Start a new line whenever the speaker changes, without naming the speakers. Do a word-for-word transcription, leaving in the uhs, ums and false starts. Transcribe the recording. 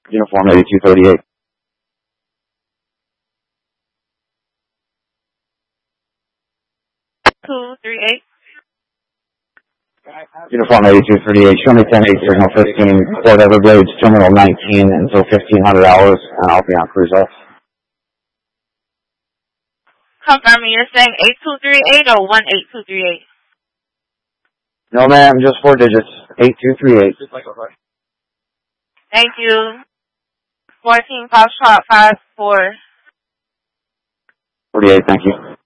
Uniform eighty-two thirty-eight.
two three eight.
Uniform eighty-two thirty-eight. Show me ten eight signal fifteen. Port Everglades, Terminal nineteen until fifteen hundred hours, and I'll be on cruise off.
Confirming you're saying eight two three eight or one eight two three eight?
No, ma'am, just four digits. eight two three eight.
Thank you. fourteen Foxtrot five four.
forty-eight, thank you.